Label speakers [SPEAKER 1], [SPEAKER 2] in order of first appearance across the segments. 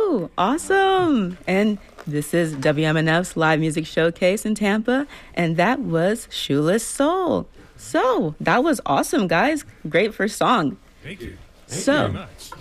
[SPEAKER 1] Woohoo! Awesome! And this is WMNF's live music showcase in Tampa, and that was Shoeless Soul. So, that was awesome, guys. Great first song.
[SPEAKER 2] Thank you.
[SPEAKER 1] Thank
[SPEAKER 2] you very much.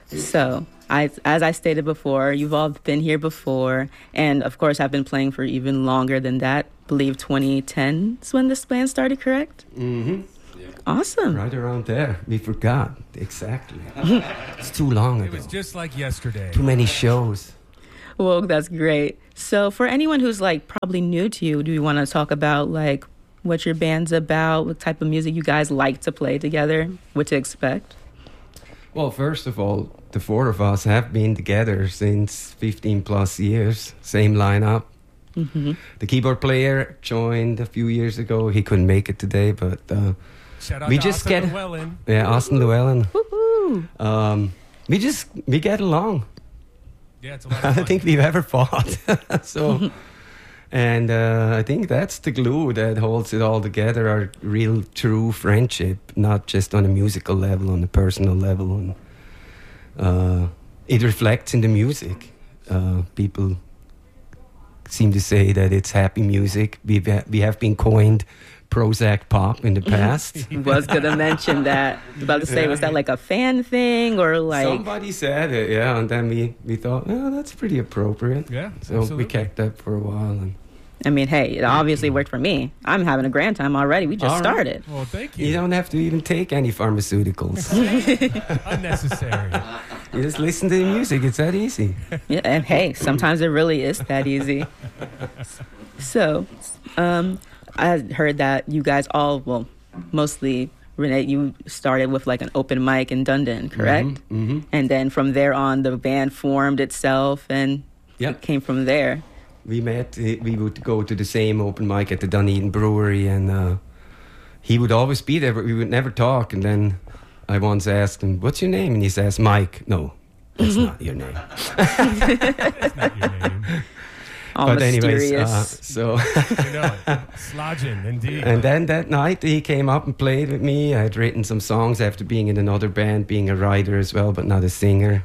[SPEAKER 1] As I stated before, you've all been here before, and of course, I've been playing for even longer than that. I believe 2010 is when this band started, correct?
[SPEAKER 3] Mm-hmm.
[SPEAKER 2] Yeah.
[SPEAKER 1] Awesome.
[SPEAKER 3] Right around there. We forgot. Exactly. It's too long ago.
[SPEAKER 2] It was just like yesterday.
[SPEAKER 3] Too many shows.
[SPEAKER 1] Well, that's great. So for anyone who's like probably new to you, do you want to talk about like what your band's about, what type of music you guys like to play together, what to expect?
[SPEAKER 3] Well, first of all, the four of us have been together since 15 plus years. Same lineup.
[SPEAKER 1] Mm-hmm.
[SPEAKER 3] The keyboard player joined a few years ago. He couldn't make it today, but
[SPEAKER 2] Shout out
[SPEAKER 3] we
[SPEAKER 2] to
[SPEAKER 3] just
[SPEAKER 2] Austin
[SPEAKER 3] get
[SPEAKER 2] Llewellyn.
[SPEAKER 3] Yeah, Austin Llewellyn.
[SPEAKER 1] Woohoo!
[SPEAKER 3] We get along.
[SPEAKER 2] Yeah, it's a lot of
[SPEAKER 3] I
[SPEAKER 2] fun.
[SPEAKER 3] don't think we've ever fought. So, and I think that's the glue that holds it all together. Our real, true friendship, not just on a musical level, on a personal level, and it reflects in the music. People seem to say that it's happy music. We have been coined Prozac pop in the past.
[SPEAKER 1] Was gonna mention that. About to say, was that like a fan thing or like?
[SPEAKER 3] Somebody said it, yeah, and then we thought, oh, that's pretty appropriate.
[SPEAKER 2] Yeah,
[SPEAKER 3] So
[SPEAKER 2] absolutely.
[SPEAKER 3] we kept that for a while. And
[SPEAKER 1] I mean, hey, it obviously worked for me. I'm having a grand time already. We just
[SPEAKER 3] All right.
[SPEAKER 1] started.
[SPEAKER 2] Well, thank you.
[SPEAKER 3] you don't have to even take any pharmaceuticals.
[SPEAKER 2] Unnecessary.
[SPEAKER 3] You just listen to the music. It's that easy.
[SPEAKER 1] Yeah, and hey, sometimes it really is that easy. So, I heard that you guys all, well, mostly Renee, you started with like an open mic in Dundon, correct?
[SPEAKER 3] Mm-hmm.
[SPEAKER 1] And then from there on, the band formed itself and
[SPEAKER 3] Yeah.
[SPEAKER 1] it came from there.
[SPEAKER 3] We met. We would go to the same open mic at the Dunedin Brewery, and he would always be there, but we would never talk. And then I once asked him, "What's your name?" And he says, "Mike." No, that's not your name.
[SPEAKER 2] That's not your name.
[SPEAKER 1] All
[SPEAKER 3] But anyways,
[SPEAKER 1] mysterious.
[SPEAKER 3] so.
[SPEAKER 2] You know it. Slodgin', indeed.
[SPEAKER 3] And then that night he came up and played with me. I had written some songs after being in another band, being a writer as well, but not a singer.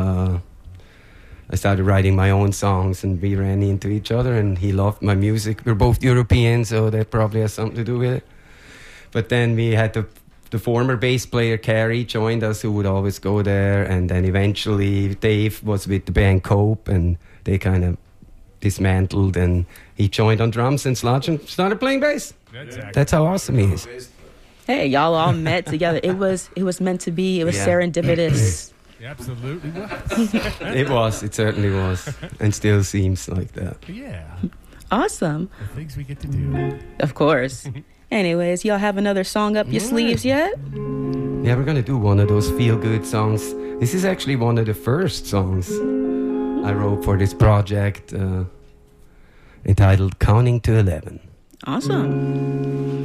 [SPEAKER 3] I started writing my own songs, and we ran into each other, and he loved my music. We're both European, so that probably has something to do with it. But then we had the former bass player, Carrie, joined us, who would always go there. And then eventually Dave was with the band Cope, and they kind of dismantled, and he joined on drums, and Sludge and started playing bass. That's how awesome he is.
[SPEAKER 1] Hey, y'all all met together. It was meant to be. It was serendipitous.
[SPEAKER 2] Absolutely was.
[SPEAKER 3] It certainly was, and still seems like that.
[SPEAKER 2] Yeah.
[SPEAKER 1] Awesome.
[SPEAKER 2] The things we get to do.
[SPEAKER 1] Of course. Anyways, y'all have another song up your sleeves yet?
[SPEAKER 3] Yeah, we're gonna do one of those feel-good songs. This is actually one of the first songs I wrote for this project, entitled "Counting to 11."
[SPEAKER 1] Awesome.